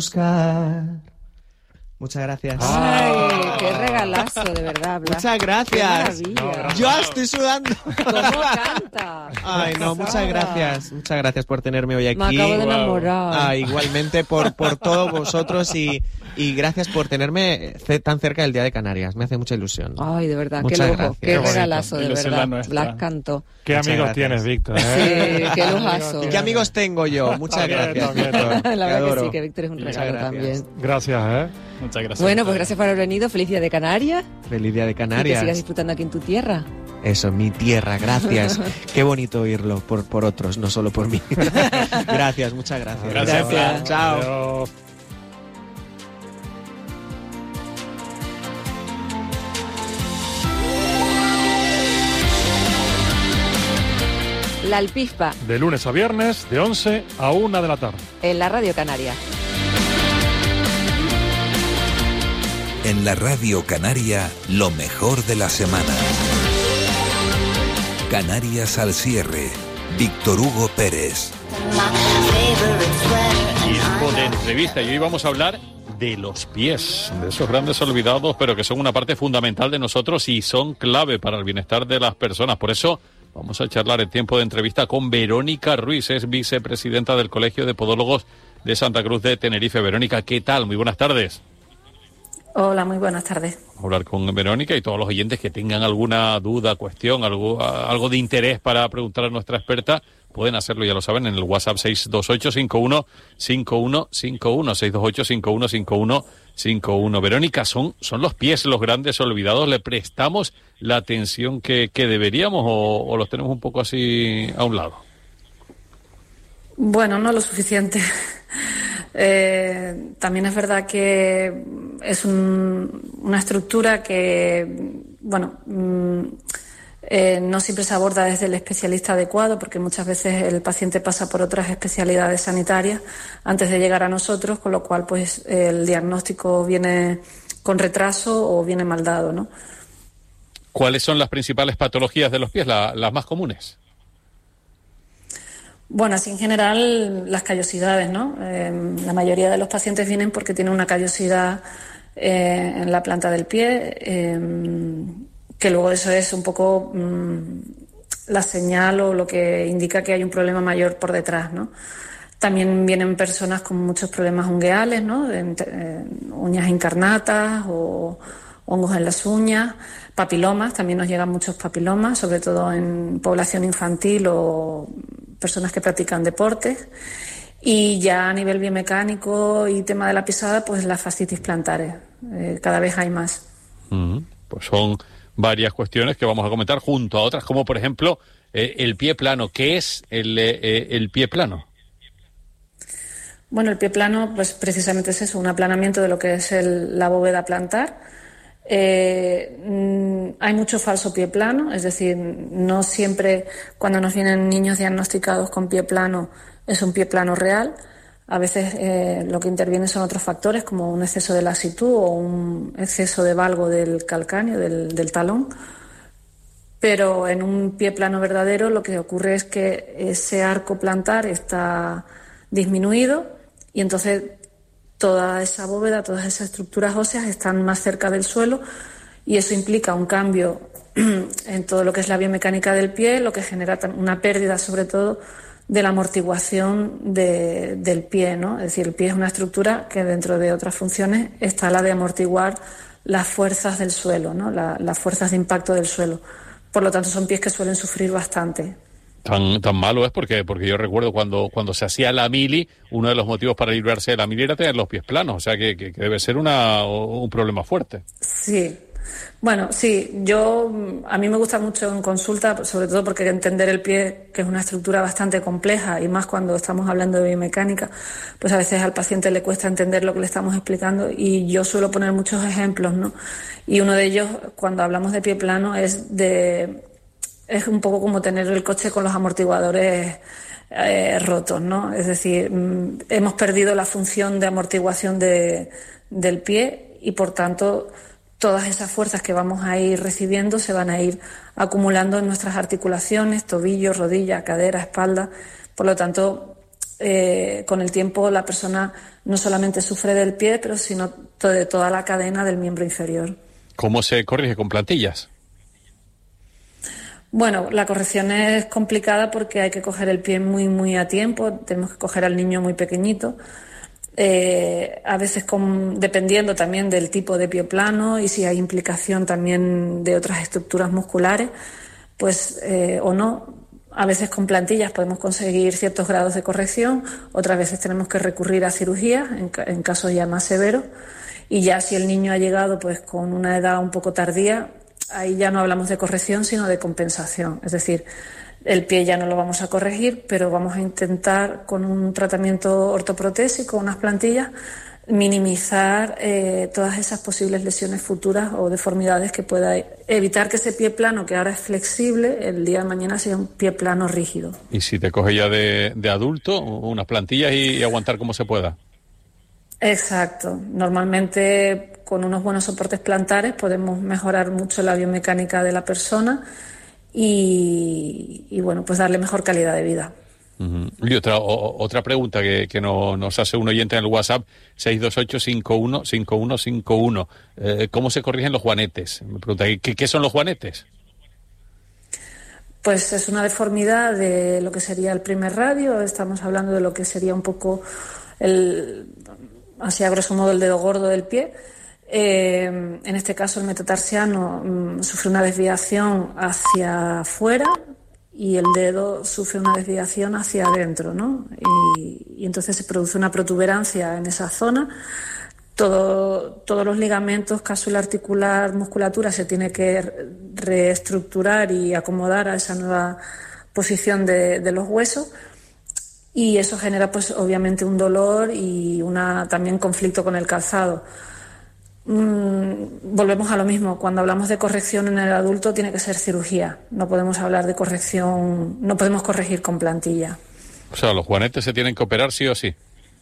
Oscar. Muchas gracias. Ay, qué regalazo, de verdad, Blas. Muchas gracias. Qué maravilla. Yo estoy sudando. ¿Cómo canta? Ay, no, muchas gracias. Muchas gracias por tenerme hoy aquí. Me acabo de enamorar. Igualmente por todos vosotros y gracias por tenerme tan cerca del Día de Canarias. Me hace mucha ilusión. Ay, de verdad, Muchas qué lujo, gracias. qué Qué regalazo, de Ilusión la verdad. nuestra. Blas cantó. ¿Qué Muchas amigos gracias. tienes, Víctor? Sí, qué lujazo. ¿Y qué amigos tengo yo? Muchas gracias, también. Víctor. Te La verdad adoro. que sí, que Víctor es un Muchas regalo gracias. también. Gracias, Muchas gracias. Bueno, pues gracias por haber venido. Feliz Día de Canarias. Feliz Día de Y que Canarias. sigas disfrutando aquí en tu tierra. Eso, mi tierra, gracias. Qué bonito oírlo por otros, no solo por mí. Gracias, muchas gracias. Gracias, Blas. Chao. Adiós. La Alpispa, De lunes a viernes, de 11 a 1 de la tarde. en la Radio Canaria. En la Radio Canaria, lo mejor de la semana. Canarias al cierre. Víctor Hugo Pérez. Tiempo de entrevista y hoy vamos a hablar de los pies, de esos grandes olvidados, pero que son una parte fundamental de nosotros y son clave para el bienestar de las personas. Por eso vamos a charlar en tiempo de entrevista con Verónica Ruiz, es vicepresidenta del Colegio de Podólogos de Santa Cruz de Tenerife. Verónica, ¿qué tal? Muy buenas tardes. Hola, muy buenas tardes. Vamos a hablar con Verónica y todos los oyentes que tengan alguna duda, cuestión, algo de interés para preguntar a nuestra experta, pueden hacerlo, ya lo saben, en el WhatsApp 628-51-5151, 628-51-5151. Verónica, ¿son los pies los grandes olvidados? ¿Le prestamos la atención que deberíamos o los tenemos un poco así a un lado? Bueno, no lo suficiente. También es verdad que es una estructura que, bueno, no siempre se aborda desde el especialista adecuado, porque muchas veces el paciente pasa por otras especialidades sanitarias antes de llegar a nosotros, con lo cual pues el diagnóstico viene con retraso o viene mal dado, ¿no? ¿Cuáles son las principales patologías de los pies, las más comunes? Bueno, así en general las callosidades, ¿no? La mayoría de los pacientes vienen porque tienen una callosidad en la planta del pie, que luego eso es un poco la señal o lo que indica que hay un problema mayor por detrás, ¿no? También vienen personas con muchos problemas ungueales, ¿no? Uñas incarnatas o hongos en las uñas, papilomas, también nos llegan muchos papilomas, sobre todo en población infantil o personas que practican deportes. Y ya a nivel biomecánico y tema de la pisada, pues las fascitis plantares, cada vez hay más. Pues son varias cuestiones que vamos a comentar junto a otras, como por ejemplo el pie plano. ¿Qué es el pie plano? Bueno, el pie plano, pues precisamente es eso, un aplanamiento de lo que es la bóveda plantar. Hay mucho falso pie plano, es decir, no siempre cuando nos vienen niños diagnosticados con pie plano es un pie plano real. A veces lo que interviene son otros factores como un exceso de laxitud o un exceso de valgo del calcáneo, del talón. Pero en un pie plano verdadero lo que ocurre es que ese arco plantar está disminuido y entonces toda esa bóveda, todas esas estructuras óseas están más cerca del suelo y eso implica un cambio en todo lo que es la biomecánica del pie, lo que genera una pérdida sobre todo de la amortiguación del pie, ¿no? Es decir, el pie es una estructura que dentro de otras funciones está la de amortiguar las fuerzas del suelo, ¿no? Las fuerzas de impacto del suelo. Por lo tanto, son pies que suelen sufrir bastante. Tan malo es porque yo recuerdo cuando se hacía la mili, uno de los motivos para librarse de la mili era tener los pies planos, o sea que debe ser un problema fuerte. Sí. Bueno, sí, a mí me gusta mucho en consulta, sobre todo porque entender el pie, que es una estructura bastante compleja, y más cuando estamos hablando de biomecánica, pues a veces al paciente le cuesta entender lo que le estamos explicando y yo suelo poner muchos ejemplos, ¿no? Y uno de ellos, cuando hablamos de pie plano, es un poco como tener el coche con los amortiguadores rotos, ¿no? Es decir, hemos perdido la función de amortiguación del pie y por tanto todas esas fuerzas que vamos a ir recibiendo se van a ir acumulando en nuestras articulaciones, tobillos, rodilla, cadera, espalda. Por lo tanto, con el tiempo la persona no solamente sufre del pie, pero sino de toda la cadena del miembro inferior. ¿Cómo se corrige? ¿Con plantillas? Bueno, la corrección es complicada porque hay que coger el pie muy, muy a tiempo. Tenemos que coger al niño muy pequeñito. A veces dependiendo también del tipo de pie plano y si hay implicación también de otras estructuras musculares, pues o no. A veces con plantillas podemos conseguir ciertos grados de corrección, otras veces tenemos que recurrir a cirugía en casos ya más severos, y ya si el niño ha llegado pues con una edad un poco tardía, ahí ya no hablamos de corrección sino de compensación, es decir, el pie ya no lo vamos a corregir, pero vamos a intentar con un tratamiento ortoprotésico, unas plantillas, minimizar todas esas posibles lesiones futuras o deformidades que pueda evitar que ese pie plano, que ahora es flexible, el día de mañana sea un pie plano rígido. Y si te coge ya de adulto, unas plantillas y aguantar como se pueda. Exacto. Normalmente con unos buenos soportes plantares podemos mejorar mucho la biomecánica de la persona y bueno, pues darle mejor calidad de vida. Y otra pregunta que nos hace un oyente en el WhatsApp, 628-515151. ¿Cómo se corrigen los juanetes? Me pregunta, ¿qué son los juanetes? Pues es una deformidad de lo que sería el primer radio. Estamos hablando de lo que sería un poco así a grosso modo el dedo gordo del pie. En este caso el metatarsiano sufre una desviación hacia afuera y el dedo sufre una desviación hacia adentro, ¿no? Y entonces se produce una protuberancia en esa zona. Todos los ligamentos, cápsula articular, musculatura se tiene que reestructurar y acomodar a esa nueva posición de los huesos, y eso genera pues obviamente un dolor y también conflicto con el calzado. Volvemos a lo mismo, cuando hablamos de corrección en el adulto tiene que ser cirugía, no podemos hablar de corrección, no podemos corregir con plantilla. O sea, los juanetes se tienen que operar sí o sí.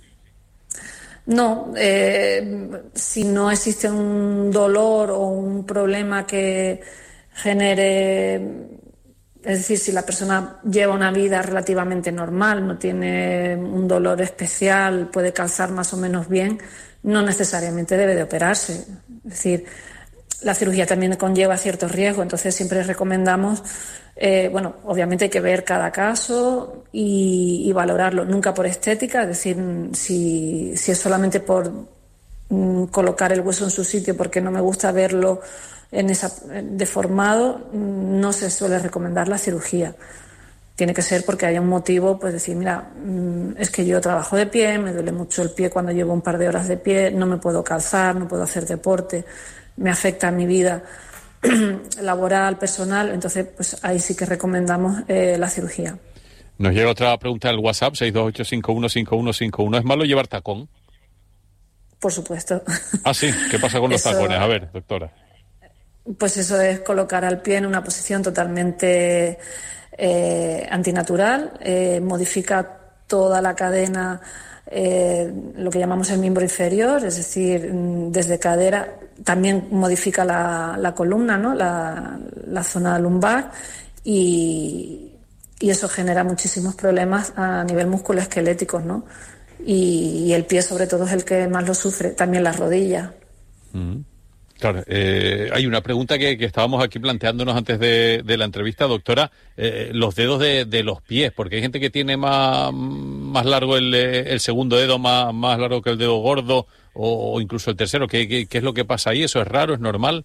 No, si no existe un dolor o un problema que genere, es decir, si la persona lleva una vida relativamente normal, no tiene un dolor especial, puede calzar más o menos bien, no necesariamente debe de operarse. Es decir, la cirugía también conlleva cierto riesgo, entonces siempre recomendamos, obviamente hay que ver cada caso y valorarlo, nunca por estética, es decir, si es solamente por colocar el hueso en su sitio porque no me gusta verlo deformado, no se suele recomendar la cirugía. Tiene que ser porque haya un motivo, pues decir, mira, es que yo trabajo de pie, me duele mucho el pie cuando llevo un par de horas de pie, no me puedo calzar, no puedo hacer deporte, me afecta mi vida laboral, personal, entonces pues ahí sí que recomendamos la cirugía. Nos llega otra pregunta al WhatsApp, 628-515151. ¿Es malo llevar tacón? Por supuesto. Ah, sí. ¿Qué pasa con los tacones? A ver, doctora. Pues eso es colocar al pie en una posición totalmente antinatural, modifica toda la cadena, lo que llamamos el miembro inferior, es decir, desde cadera, también modifica la columna, ¿no? la zona lumbar, y eso genera muchísimos problemas a nivel musculoesqueléticos, ¿no? Y el pie sobre todo es el que más lo sufre, también las rodillas. Claro, hay una pregunta que estábamos aquí planteándonos antes de la entrevista, doctora, los dedos de los pies, porque hay gente que tiene más largo el segundo dedo, más largo que el dedo gordo, o incluso el tercero. ¿Qué es lo que pasa ahí? ¿Eso es raro? ¿Es normal?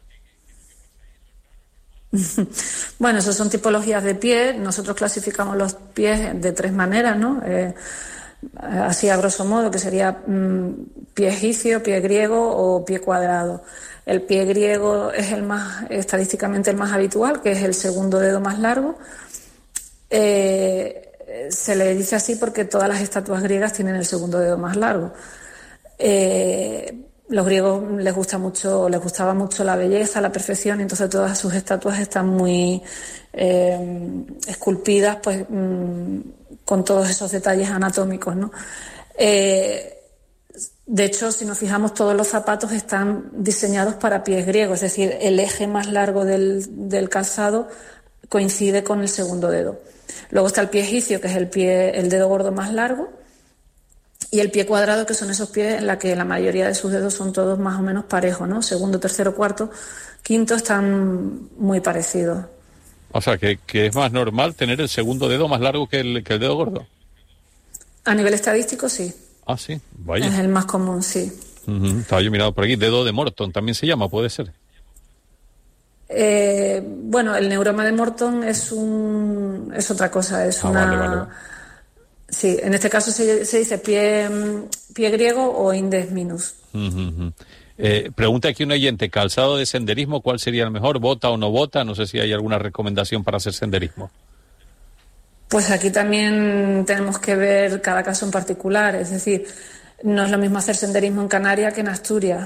Bueno, eso son tipologías de pie. Nosotros clasificamos los pies de tres maneras, ¿no? Así a grosso modo, que sería pie egipcio, pie griego o pie cuadrado. El pie griego es estadísticamente el más habitual, que es el segundo dedo más largo. Se le dice así porque todas las estatuas griegas tienen el segundo dedo más largo. Los griegos les gustaba mucho la belleza, la perfección, y entonces todas sus estatuas están muy esculpidas, pues con todos esos detalles anatómicos, ¿no? De hecho, si nos fijamos, todos los zapatos están diseñados para pies griegos, es decir, el eje más largo del calzado coincide con el segundo dedo. Luego está el pie egipcio, que es el dedo gordo más largo, y el pie cuadrado, que son esos pies en la que la mayoría de sus dedos son todos más o menos parejos, ¿no? Segundo, tercero, cuarto, quinto están muy parecidos. O sea, que es más normal tener el segundo dedo más largo que el dedo gordo. A nivel estadístico, sí. Ah, sí, vaya. Es el más común, sí. Estaba yo mirando por aquí, dedo de Morton también se llama, puede ser. Bueno, el neuroma de Morton es otra cosa, es una... Vale. Sí, en este caso se dice pie griego o index minus. Pregunta aquí un oyente, calzado de senderismo, ¿cuál sería el mejor? ¿Bota o no bota? No sé si hay alguna recomendación para hacer senderismo. Pues aquí también tenemos que ver cada caso en particular, es decir, no es lo mismo hacer senderismo en Canarias que en Asturias.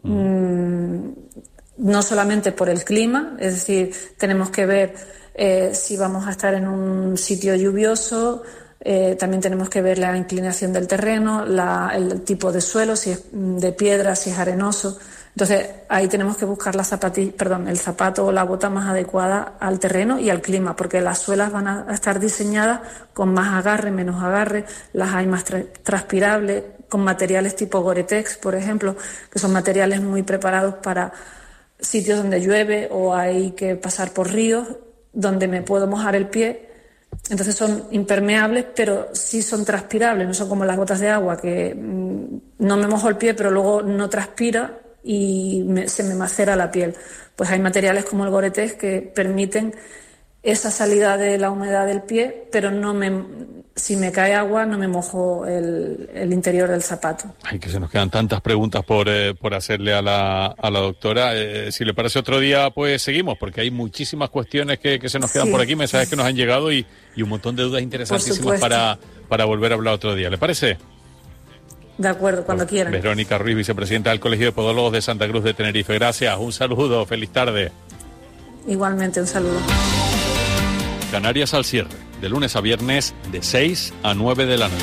No solamente por el clima, es decir, tenemos que ver si vamos a estar en un sitio lluvioso. También tenemos que ver la inclinación del terreno, el tipo de suelo, si es de piedra, si es arenoso. Entonces ahí tenemos que buscar el zapato o la bota más adecuada al terreno y al clima, porque las suelas van a estar diseñadas con más agarre, menos agarre, las hay más transpirables, con materiales tipo Gore-Tex, por ejemplo, que son materiales muy preparados para sitios donde llueve o hay que pasar por ríos, donde me puedo mojar el pie. Entonces son impermeables, pero sí son transpirables, no son como las gotas de agua, que no me mojo el pie, pero luego no transpira y se me macera la piel. Pues hay materiales como el Gore-Tex que permiten esa salida de la humedad del pie, pero si me cae agua no me mojo el interior del zapato. Ay, que se nos quedan tantas preguntas por hacerle a la doctora. Si le parece otro día, pues seguimos, porque hay muchísimas cuestiones que se nos quedan por aquí, mensajes que nos han llegado y un montón de dudas interesantísimas para volver a hablar otro día. ¿Le parece? De acuerdo, cuando quieran. Verónica Ruiz, vicepresidenta del Colegio de Podólogos de Santa Cruz de Tenerife. Gracias, un saludo, feliz tarde. Igualmente, un saludo. Canarias al cierre, de lunes a viernes, de 6 a 9 de la noche.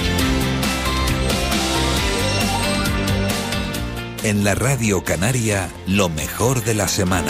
En la Radio Canaria, lo mejor de la semana.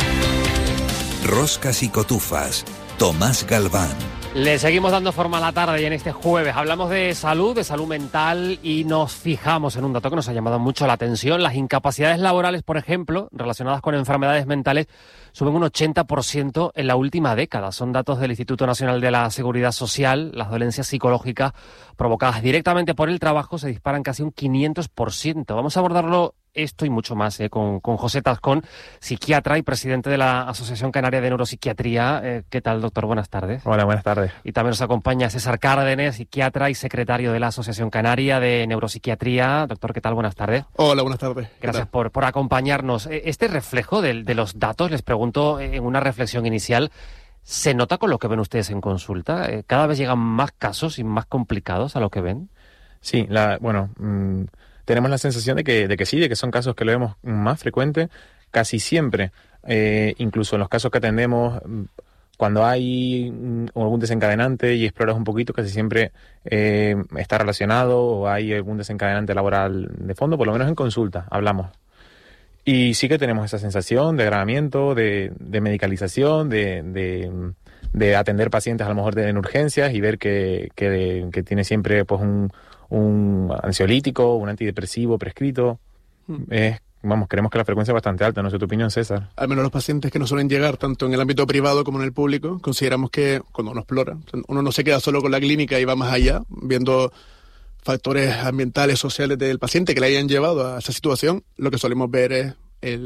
Roscas y cotufas, Tomás Galván. Le seguimos dando forma a la tarde y en este jueves hablamos de salud mental y nos fijamos en un dato que nos ha llamado mucho la atención. Las incapacidades laborales, por ejemplo, relacionadas con enfermedades mentales, suben un 80% en la última década. Son datos del Instituto Nacional de la Seguridad Social. Las dolencias psicológicas provocadas directamente por el trabajo se disparan casi un 500%. Vamos a abordarlo esto y mucho más con José Tascón, psiquiatra y presidente de la Asociación Canaria de Neuropsiquiatría. ¿Qué tal, doctor? Buenas tardes. Hola, buenas tardes. Y también nos acompaña César Cárdenes, psiquiatra y secretario de la Asociación Canaria de Neuropsiquiatría. Doctor, ¿qué tal? Buenas tardes. Hola, buenas tardes. Gracias por acompañarnos. Este reflejo de los datos, les pregunto en una reflexión inicial, ¿se nota con lo que ven ustedes en consulta? ¿Cada vez llegan más casos y más complicados a lo que ven? Sí, tenemos la sensación de que sí, de que son casos que lo vemos más frecuente, casi siempre. Incluso en los casos que atendemos, cuando hay algún desencadenante y exploras un poquito, casi siempre está relacionado o hay algún desencadenante laboral de fondo, por lo menos en consulta hablamos. Y sí que tenemos esa sensación de agravamiento, de medicalización, de atender pacientes a lo mejor en urgencias y ver que tiene siempre pues un ansiolítico, un antidepresivo prescrito. Creemos que la frecuencia es bastante alta. No sé tu opinión, César. Al menos los pacientes que nos suelen llegar, tanto en el ámbito privado como en el público, consideramos que cuando uno explora, uno no se queda solo con la clínica y va más allá, viendo factores ambientales, sociales del paciente que le hayan llevado a esa situación. Lo que solemos ver es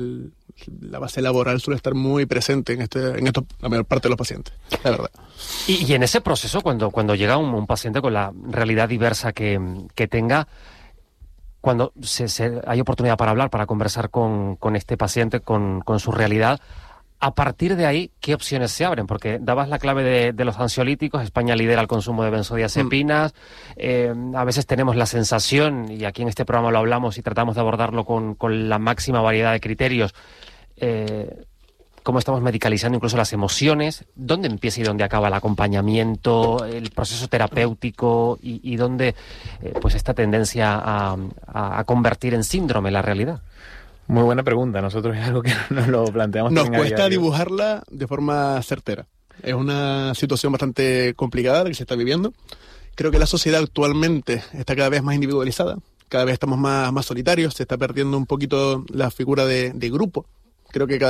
la base laboral suele estar muy presente en esto la mayor parte de los pacientes, la verdad. Y en ese proceso, cuando llega un paciente con la realidad diversa que tenga, cuando hay oportunidad para hablar, para conversar con este paciente, con su realidad, a partir de ahí, ¿qué opciones se abren? Porque dabas la clave de los ansiolíticos. España lidera el consumo de benzodiazepinas. A veces tenemos la sensación, y aquí en este programa lo hablamos y tratamos de abordarlo con la máxima variedad de criterios, cómo estamos medicalizando incluso las emociones. ¿Dónde empieza y dónde acaba el acompañamiento, el proceso terapéutico y dónde pues esta tendencia a convertir en síndrome la realidad? Muy buena pregunta. Nosotros es algo que nos lo planteamos. Nos cuesta dibujarla de forma certera. Es una situación bastante complicada la que se está viviendo. Creo que la sociedad actualmente está cada vez más individualizada, cada vez estamos más solitarios, se está perdiendo un poquito la figura de grupo. Creo que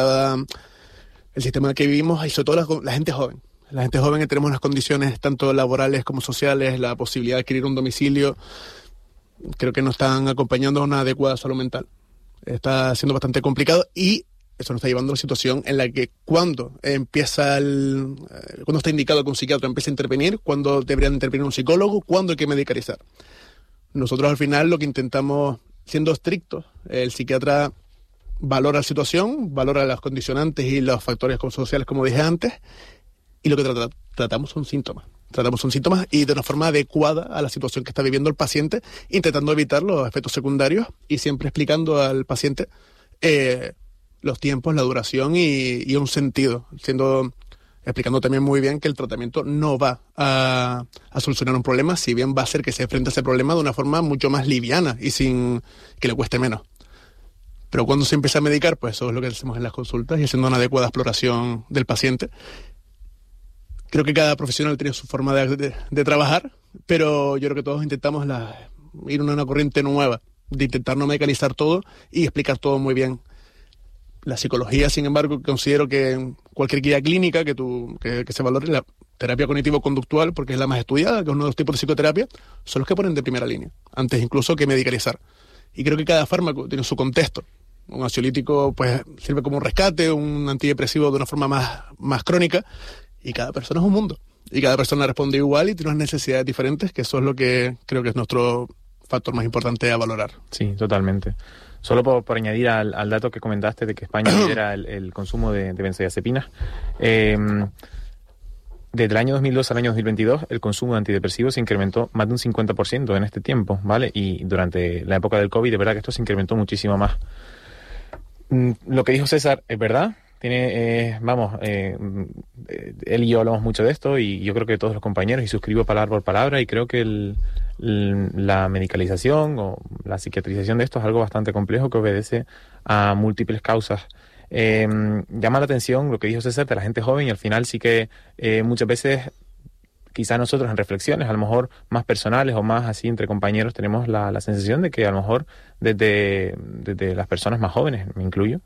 el sistema en el que vivimos, y sobre todo la gente joven. La gente joven, que tenemos unas condiciones tanto laborales como sociales, la posibilidad de adquirir un domicilio, creo que no están acompañando a una adecuada salud mental. Está siendo bastante complicado y eso nos está llevando a una situación en la que cuando está indicado que un psiquiatra empiece a intervenir, cuando debería intervenir un psicólogo, cuándo hay que medicalizar. Nosotros al final lo que intentamos, siendo estrictos, el psiquiatra valora la situación, valora las condicionantes y los factores sociales, como dije antes, y lo que tratamos son síntomas. Tratamos son síntomas y de una forma adecuada a la situación que está viviendo el paciente, intentando evitar los efectos secundarios y siempre explicando al paciente los tiempos, la duración y un sentido, explicando también muy bien que el tratamiento no va a solucionar un problema, si bien va a hacer que se enfrente a ese problema de una forma mucho más liviana y sin que le cueste menos. Pero cuando se empieza a medicar, pues eso es lo que hacemos en las consultas y haciendo una adecuada exploración del paciente. Creo que cada profesional tiene su forma de trabajar, pero yo creo que todos intentamos ir en una corriente nueva, de intentar no medicalizar todo y explicar todo muy bien. La psicología, sin embargo, considero que cualquier guía clínica que se valore, la terapia cognitivo-conductual, porque es la más estudiada, que es uno de los tipos de psicoterapia, son los que ponen de primera línea, antes incluso que medicalizar. Y creo que cada fármaco tiene su contexto. Un ansiolítico pues sirve como un rescate, un antidepresivo de una forma más crónica, y cada persona es un mundo. Y cada persona responde igual y tiene unas necesidades diferentes, que eso es lo que creo que es nuestro factor más importante a valorar. Sí, totalmente. Solo por añadir al dato que comentaste de que España lidera el consumo de benzodiazepinas, desde el año 2002 al año 2022 el consumo de antidepresivos se incrementó más de un 50% en este tiempo, ¿vale? Y durante la época del COVID, de verdad que esto se incrementó muchísimo más. Lo que dijo César es verdad. Él y yo hablamos mucho de esto y yo creo que todos los compañeros, y suscribo palabra por palabra, y creo que la medicalización o la psiquiatrización de esto es algo bastante complejo que obedece a múltiples causas. Llama la atención lo que dijo César de la gente joven, y al final sí que muchas veces quizás nosotros en reflexiones a lo mejor más personales o más así entre compañeros tenemos la sensación de que a lo mejor desde las personas más jóvenes, me incluyo,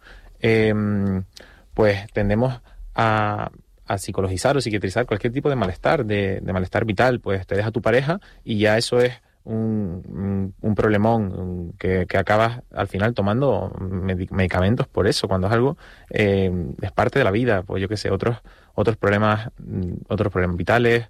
pues tendemos a psicologizar o psiquiatrizar cualquier tipo de malestar, de malestar vital. Pues te deja tu pareja y ya eso es un problemón que acabas al final tomando medicamentos por eso, cuando es algo es parte de la vida. Pues yo qué sé, otros problemas vitales,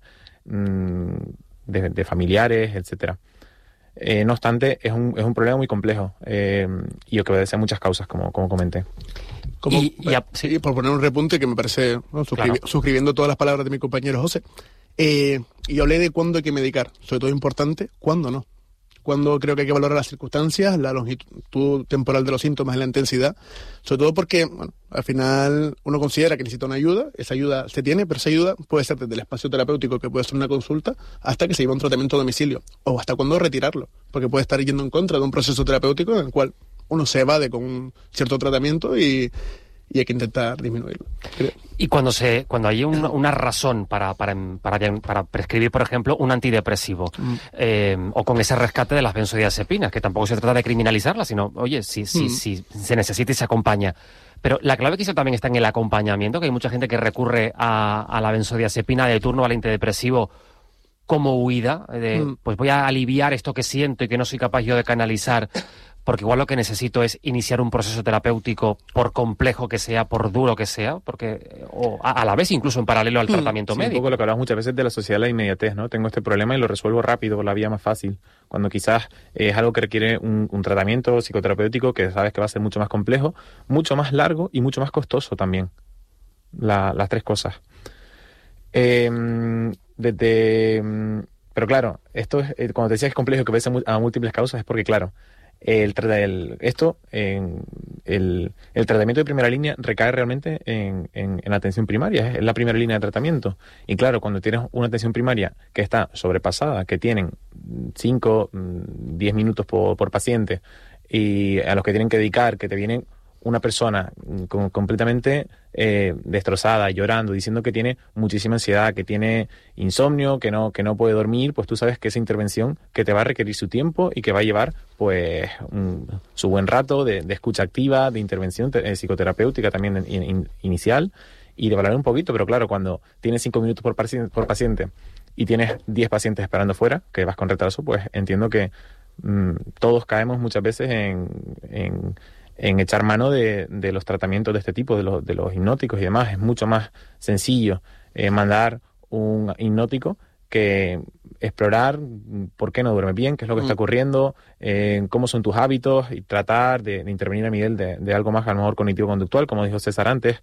de familiares, etcétera. No obstante, es un problema muy complejo y que obedece a muchas causas, como comenté. Sí, por poner un repunte que me parece, ¿no? Suscribiendo todas las palabras de mi compañero José, y yo hablé de cuándo hay que medicar, sobre todo importante, cuándo no. Cuándo creo que hay que valorar las circunstancias, la longitud temporal de los síntomas y la intensidad, sobre todo porque, bueno, al final uno considera que necesita una ayuda, esa ayuda se tiene, pero esa ayuda puede ser desde el espacio terapéutico, que puede ser una consulta, hasta que se lleva un tratamiento a domicilio, o hasta cuándo retirarlo, porque puede estar yendo en contra de un proceso terapéutico en el cual uno se evade con un cierto tratamiento y hay que intentar disminuirlo, creo. Y cuando hay una razón para prescribir, por ejemplo, un antidepresivo, o con ese rescate de las benzodiazepinas, que tampoco se trata de criminalizarlas, sino, oye, si se necesita y se acompaña. Pero la clave quizá también está en el acompañamiento, que hay mucha gente que recurre a la benzodiazepina de turno, al antidepresivo, como huida, pues voy a aliviar esto que siento y que no soy capaz yo de canalizar, porque igual lo que necesito es iniciar un proceso terapéutico, por complejo que sea, por duro que sea, porque o a la vez incluso en paralelo al tratamiento médico. Un poco lo que hablamos muchas veces de la sociedad de la inmediatez, ¿no? Tengo este problema y lo resuelvo rápido por la vía más fácil, cuando quizás es algo que requiere un tratamiento psicoterapéutico que sabes que va a ser mucho más complejo, mucho más largo y mucho más costoso también. Las tres cosas. Pero claro, esto es, cuando te decía que es complejo, que obedece a múltiples causas, es porque, claro, el tratamiento de primera línea recae realmente en la atención primaria, es la primera línea de tratamiento. Y claro, cuando tienes una atención primaria que está sobrepasada, que tienen 5, 10 minutos por paciente, y a los que tienen que dedicar, que te vienen una persona completamente destrozada, llorando, diciendo que tiene muchísima ansiedad, que tiene insomnio, que no puede dormir, pues tú sabes que esa intervención que te va a requerir su tiempo y que va a llevar pues su buen rato de escucha activa, de intervención psicoterapéutica también inicial, y de valorar un poquito, pero claro, cuando tienes 5 minutos por paciente y tienes 10 pacientes esperando fuera, que vas con retraso, pues entiendo que todos caemos muchas veces en echar mano de los tratamientos de este tipo, de los hipnóticos y demás. Es mucho más sencillo mandar un hipnótico que explorar por qué no duermes bien, qué es lo que está ocurriendo, cómo son tus hábitos, y tratar de intervenir a nivel de algo más a lo mejor cognitivo-conductual, como dijo César antes,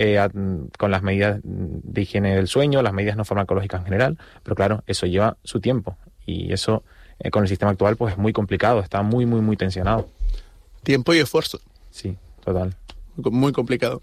con las medidas de higiene del sueño, las medidas no farmacológicas en general. Pero claro, eso lleva su tiempo, y eso con el sistema actual pues es muy complicado, está muy, muy, muy tensionado. Tiempo y esfuerzo. Sí, total. Muy complicado.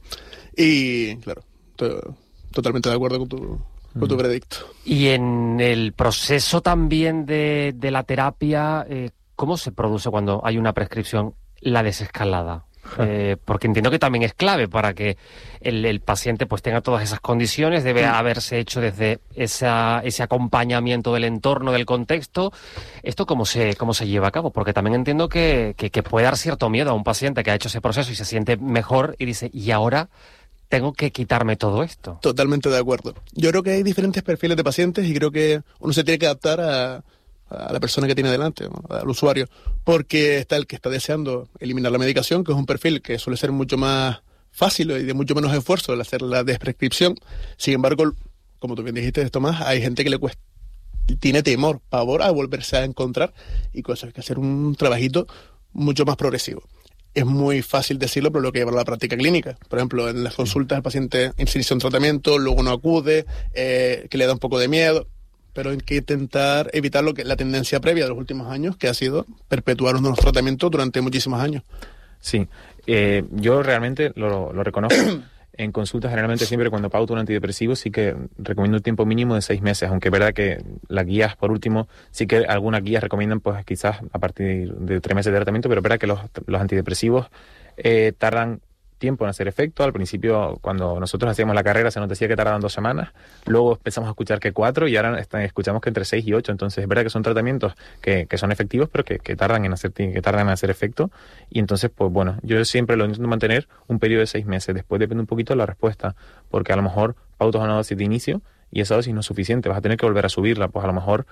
Y claro, totalmente de acuerdo con tu veredicto. Y en el proceso también de la terapia, ¿cómo se produce cuando hay una prescripción la desescalada? Porque entiendo que también es clave para que el paciente pues tenga todas esas condiciones. Debe haberse hecho desde ese acompañamiento del entorno, del contexto. ¿Esto cómo se lleva a cabo? Porque también entiendo que puede dar cierto miedo a un paciente que ha hecho ese proceso y se siente mejor y dice, ¿y ahora tengo que quitarme todo esto? Totalmente de acuerdo. Yo creo que hay diferentes perfiles de pacientes y creo que uno se tiene que adaptar a la persona que tiene delante, ¿no? Al usuario, porque está el que está deseando eliminar la medicación, que es un perfil que suele ser mucho más fácil y de mucho menos esfuerzo el hacer la desprescripción. Sin embargo, como tú bien dijiste, Tomás, hay gente que le cuesta, tiene temor, pavor a volverse a encontrar, y con eso hay que hacer un trabajito mucho más progresivo. Es muy fácil decirlo, pero lo que lleva a la práctica clínica. Por ejemplo, en las consultas el paciente inicia un tratamiento, luego no acude, que le da un poco de miedo, pero hay que intentar evitar la tendencia previa de los últimos años, que ha sido perpetuar unos tratamientos durante muchísimos años. Sí, yo realmente lo reconozco. En consultas generalmente siempre cuando pauto un antidepresivo sí que recomiendo un tiempo mínimo de 6 meses, aunque es verdad que las guías, por último, sí que algunas guías recomiendan pues quizás a partir de 3 meses de tratamiento, pero es verdad que los antidepresivos tardan tiempo en hacer efecto. Al principio, cuando nosotros hacíamos la carrera, se nos decía que tardaban 2 semanas, luego empezamos a escuchar que 4 y ahora escuchamos que entre 6 y 8. Entonces es verdad que son tratamientos que son efectivos, pero que tardan en hacer efecto. Y entonces, pues bueno, yo siempre lo intento mantener un periodo de 6 meses. Después depende un poquito de la respuesta, porque a lo mejor pautas una dosis de inicio y esa dosis no es suficiente, vas a tener que volver a subirla, pues a lo mejor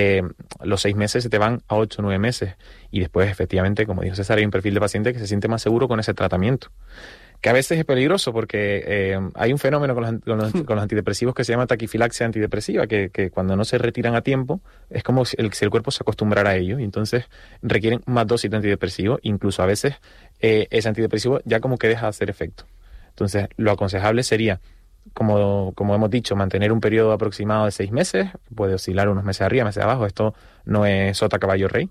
los 6 meses se te van a 8 o 9 meses, y después efectivamente, como dijo César, hay un perfil de paciente que se siente más seguro con ese tratamiento, que a veces es peligroso porque hay un fenómeno con los antidepresivos que se llama taquifilaxia antidepresiva, que cuando no se retiran a tiempo es como si el cuerpo se acostumbrara a ello, y entonces requieren más dosis de antidepresivo, incluso a veces ese antidepresivo ya como que deja de hacer efecto. Entonces lo aconsejable sería, como hemos dicho, mantener un periodo aproximado de 6 meses, puede oscilar unos meses arriba, meses abajo, esto no es sota, caballo, rey,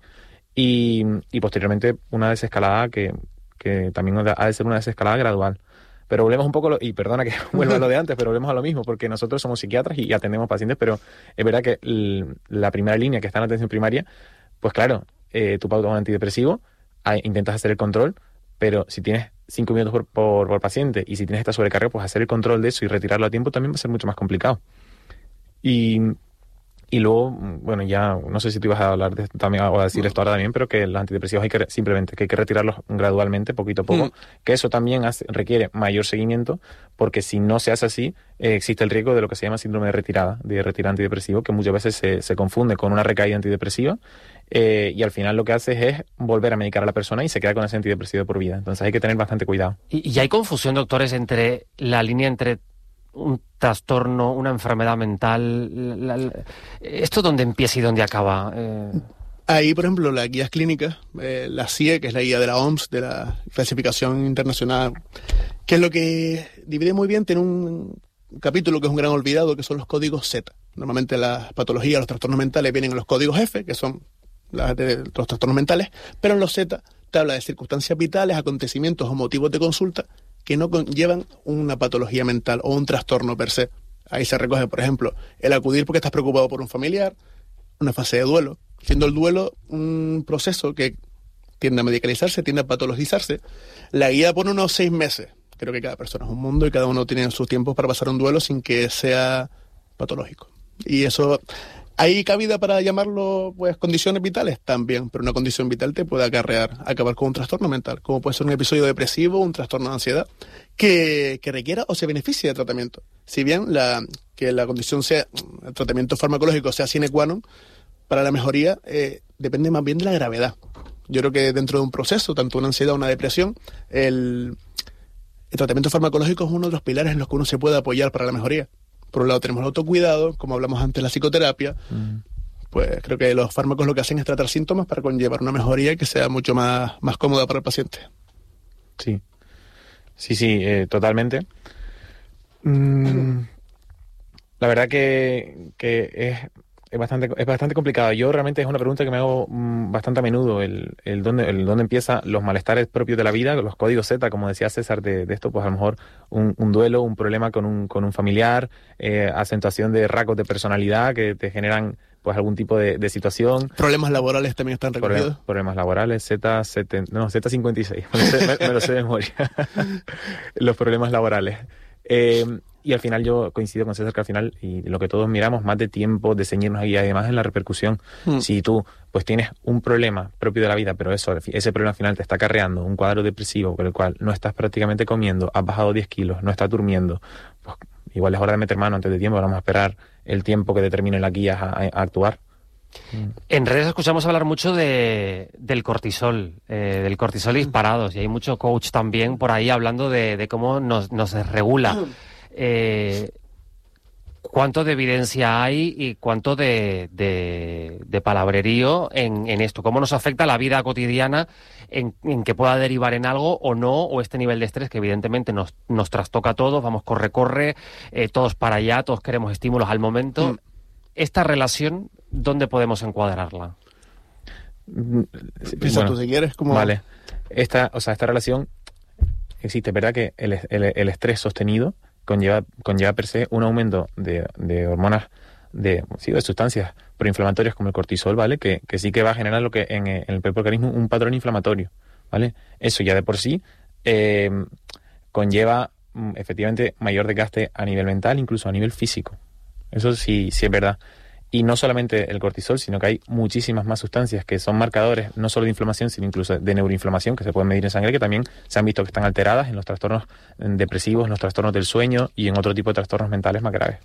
y posteriormente una desescalada que también ha de ser una desescalada gradual. Pero volvemos un poco, y perdona que vuelva a lo de antes, pero volvemos a lo mismo, porque nosotros somos psiquiatras y atendemos pacientes, pero es verdad que la primera línea que está en atención primaria, pues claro, tú pautas un antidepresivo, intentas hacer el control, pero si tienes 5 minutos por paciente y si tienes esta sobrecarga, pues hacer el control de eso y retirarlo a tiempo también va a ser mucho más complicado. Y luego, bueno, ya no sé si tú ibas a hablar de esto también, o a decir esto ahora también, pero que los antidepresivos hay que retirarlos gradualmente, poquito a poco, que eso también requiere mayor seguimiento, porque si no se hace así, existe el riesgo de lo que se llama síndrome de retirar antidepresivo, que muchas veces se confunde con una recaída antidepresiva, y al final lo que hace es volver a medicar a la persona y se queda con ese antidepresivo por vida. Entonces hay que tener bastante cuidado. Y hay confusión, doctores, entre la línea entre un trastorno, una enfermedad mental. ¿Esto dónde empieza y dónde acaba? Ahí, por ejemplo, las guías clínicas, la CIE, que es la guía de la OMS, de la clasificación internacional, que es lo que divide muy bien, tiene un capítulo que es un gran olvidado, que son los códigos Z. Normalmente las patologías, los trastornos mentales vienen en los códigos F, que son los trastornos mentales, pero en los Z te habla de circunstancias vitales, acontecimientos o motivos de consulta que no conllevan una patología mental o un trastorno per se. Ahí se recoge, por ejemplo, el acudir porque estás preocupado por un familiar, una fase de duelo, siendo el duelo un proceso que tiende a medicalizarse, tiende a patologizarse. La guía pone unos 6 meses. Creo que cada persona es un mundo y cada uno tiene sus tiempos para pasar un duelo sin que sea patológico. Y eso, ¿hay cabida para llamarlo pues condiciones vitales? También, pero una condición vital te puede acabar con un trastorno mental, como puede ser un episodio depresivo, un trastorno de ansiedad, que requiera o se beneficie de tratamiento. Si bien que la condición sea, el tratamiento farmacológico sea sine qua non, para la mejoría depende más bien de la gravedad. Yo creo que dentro de un proceso, tanto una ansiedad o una depresión, el tratamiento farmacológico es uno de los pilares en los que uno se puede apoyar para la mejoría. Por un lado tenemos el autocuidado, como hablamos antes, la psicoterapia. Pues creo que los fármacos lo que hacen es tratar síntomas para conllevar una mejoría que sea mucho más cómoda para el paciente. Sí, totalmente. La verdad que es bastante complicado. Yo realmente es una pregunta que me hago bastante a menudo, el dónde empiezan los malestares propios de la vida, los códigos Z, como decía César, de esto, pues a lo mejor un duelo, un problema con un familiar, acentuación de rasgos de personalidad que te generan pues algún tipo de situación. Problemas laborales también están recogidos. Problemas laborales, Z56, me lo sé de memoria. Los problemas laborales. Y al final yo coincido con César que al final, y lo que todos miramos, más de tiempo, de ceñirnos y además en la repercusión. Si tú pues tienes un problema propio de la vida, pero ese problema al final te está acarreando un cuadro depresivo por el cual no estás prácticamente comiendo, has bajado 10 kilos, no estás durmiendo, pues igual es hora de meter mano antes de tiempo, vamos a esperar el tiempo que determinen las guías a actuar. En redes escuchamos hablar mucho del cortisol disparados, y hay mucho coach también por ahí hablando de cómo nos desregula. ¿Cuánto de evidencia hay y cuánto de palabrerío en esto? ¿Cómo nos afecta la vida cotidiana en que pueda derivar en algo o no? O este nivel de estrés que evidentemente nos trastoca a todos, vamos, corre, todos para allá, todos queremos estímulos al momento. ¿Esta relación dónde podemos encuadrarla? Piensa tú si quieres. ¿Cómo? Vale. Esta relación existe, ¿verdad? Que el estrés sostenido conlleva per se un aumento de hormonas, de sustancias proinflamatorias como el cortisol, ¿vale? Que sí que va a generar lo que en el propio organismo un patrón inflamatorio, ¿vale? Eso ya de por sí conlleva efectivamente mayor desgaste a nivel mental, incluso a nivel físico. Eso sí es verdad. Y no solamente el cortisol, sino que hay muchísimas más sustancias que son marcadores no solo de inflamación, sino incluso de neuroinflamación, que se pueden medir en sangre, que también se han visto que están alteradas en los trastornos depresivos, en los trastornos del sueño y en otro tipo de trastornos mentales más graves.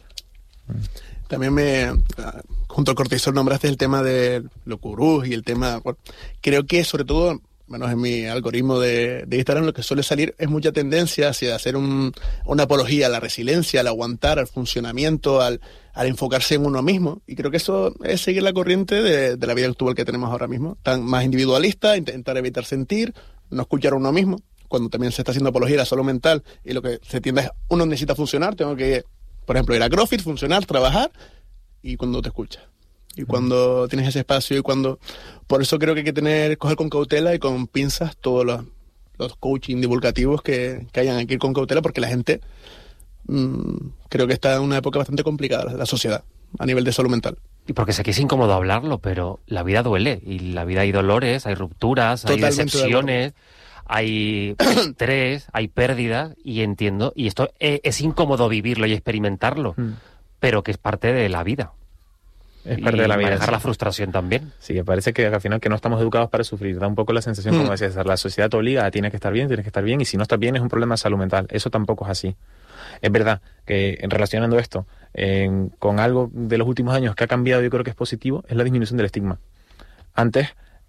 También junto al cortisol nombraste el tema del locurús y el tema... Bueno, creo que sobre todo, menos en mi algoritmo de Instagram, lo que suele salir es mucha tendencia hacia hacer una apología a la resiliencia, al aguantar, al funcionamiento, al enfocarse en uno mismo. Y creo que eso es seguir la corriente de la vida actual que tenemos ahora mismo. Tan más individualista, intentar evitar sentir, no escuchar a uno mismo, cuando también se está haciendo apología a la salud mental y lo que se tiende es, uno necesita funcionar, tengo que, por ejemplo, ir a CrossFit, funcionar, trabajar, y cuando te escuchas. Y cuando tienes ese espacio y cuando... Por eso creo que hay que coger con cautela y con pinzas todos los coaching divulgativos que hayan aquí con cautela, porque la gente creo que está en una época bastante complicada, la sociedad, a nivel de salud mental. Y porque sé que es incómodo hablarlo, pero la vida duele. Y la vida hay dolores, hay rupturas, Totalmente, hay decepciones, hay estrés, hay pérdidas, y entiendo. Y esto es incómodo vivirlo y experimentarlo, pero que es parte de la vida. Es parte de la vida. Manejar la frustración también. Sí, me parece que al final que no estamos educados para sufrir. Da un poco la sensación, como decía César, la sociedad te obliga a tienes que estar bien, y si no estás bien es un problema de salud mental. Eso tampoco es así. Es verdad que relacionando esto con algo de los últimos años que ha cambiado, yo creo que es positivo, es la disminución del estigma. Antes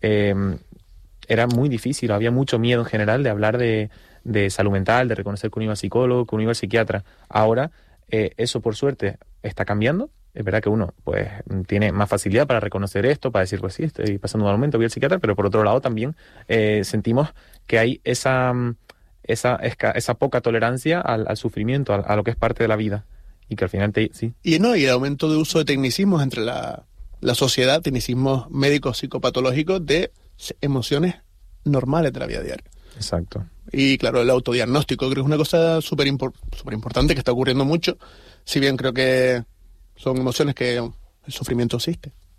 era muy difícil, había mucho miedo en general de hablar de salud mental, de reconocer que uno iba al psicólogo, que uno iba al psiquiatra. Ahora eso por suerte está cambiando. Es verdad que uno pues tiene más facilidad para reconocer esto, para decir, pues sí, estoy pasando un mal momento, voy al psiquiatra, pero por otro lado también sentimos que hay esa poca tolerancia al sufrimiento, a lo que es parte de la vida, y que al final sí. Y el aumento de uso de tecnicismos entre la sociedad, tecnicismos médicos psicopatológicos de emociones normales de la vida diaria. Exacto. Y claro, el autodiagnóstico creo que es una cosa súper importante que está ocurriendo mucho, si bien creo que son emociones que el sufrimiento existe.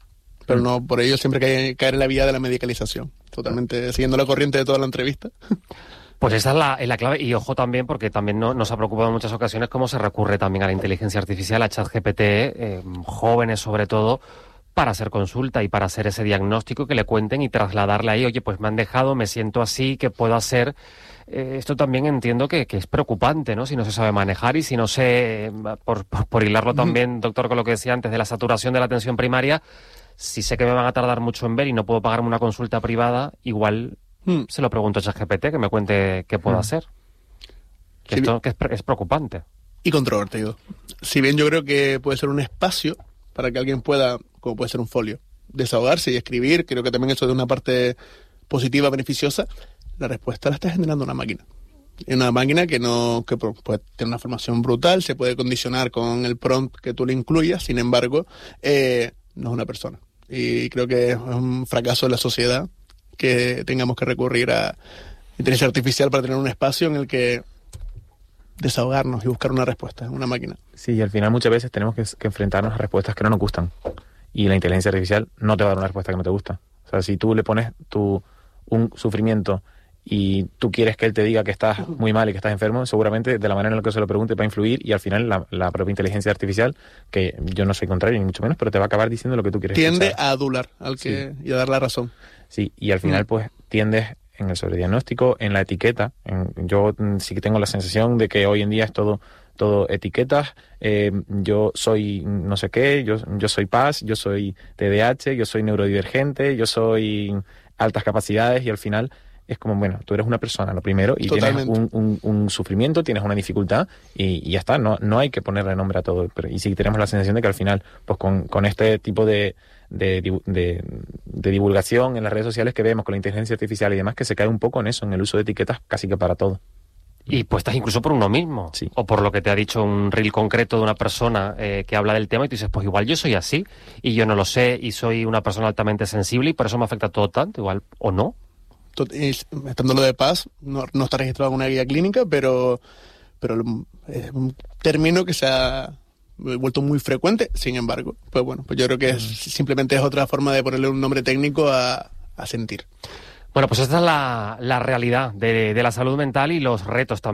pero no por ello siempre hay que caer en la vía de la medicalización. Totalmente siguiendo la corriente de toda la entrevista. Pues esa es la clave, y ojo también, porque también nos ha preocupado en muchas ocasiones cómo se recurre también a la inteligencia artificial, a ChatGPT, jóvenes sobre todo, para hacer consulta y para hacer ese diagnóstico, que le cuenten y trasladarle ahí, oye, pues me han dejado, me siento así, ¿qué puedo hacer? Esto también entiendo que es preocupante, ¿no? Si no se sabe manejar y si no se, por hilarlo también, doctor, con lo que decía antes de la saturación de la atención primaria, si sé que me van a tardar mucho en ver y no puedo pagarme una consulta privada, igual se lo pregunto a ChatGPT, que me cuente qué puedo hacer. Sí, Esto que es preocupante. Y controvertido. Si bien yo creo que puede ser un espacio para que alguien pueda, como puede ser un folio, desahogarse y escribir, creo que también eso es una parte positiva, beneficiosa, la respuesta la está generando una máquina. Y una máquina que puede tener una formación brutal, se puede condicionar con el prompt que tú le incluyas, sin embargo, no es una persona. Y creo que es un fracaso de la sociedad que tengamos que recurrir a inteligencia artificial para tener un espacio en el que desahogarnos y buscar una respuesta en una máquina. Sí, y al final muchas veces tenemos que enfrentarnos a respuestas que no nos gustan. Y la inteligencia artificial no te va a dar una respuesta que no te gusta. O sea, si tú le pones un sufrimiento y tú quieres que él te diga que estás muy mal y que estás enfermo, seguramente de la manera en la que se lo pregunte va a influir, y al final la propia inteligencia artificial, que yo no soy contrario ni mucho menos, pero te va a acabar diciendo lo que tú quieres Tiende escuchar. a adular y a dar la razón. Sí, y al final pues tiendes en el sobrediagnóstico, en la etiqueta. Yo sí que tengo la sensación de que hoy en día es todo etiquetas. Yo soy no sé qué, yo soy PAS, yo soy TDAH, yo soy neurodivergente, yo soy altas capacidades, y al final es como, bueno, tú eres una persona, lo primero, y Totalmente. tienes un sufrimiento, tienes una dificultad, y ya está, no hay que ponerle nombre a todo. Y sí tenemos la sensación de que al final, pues con este tipo de divulgación en las redes sociales que vemos, con la inteligencia artificial y demás, que se cae un poco en eso, en el uso de etiquetas casi que para todo. Y puestas incluso por uno mismo, sí, o por lo que te ha dicho un reel concreto de una persona que habla del tema, y tú dices, pues igual yo soy así, y yo no lo sé, y soy una persona altamente sensible, y por eso me afecta todo tanto, igual, o no. Estando lo de PAS, no está registrado en una guía clínica, pero es un término que se ha vuelto muy frecuente. Sin embargo, pues bueno, pues yo creo que simplemente es otra forma de ponerle un nombre técnico a sentir. Bueno, pues esta es la realidad de la salud mental y los retos también.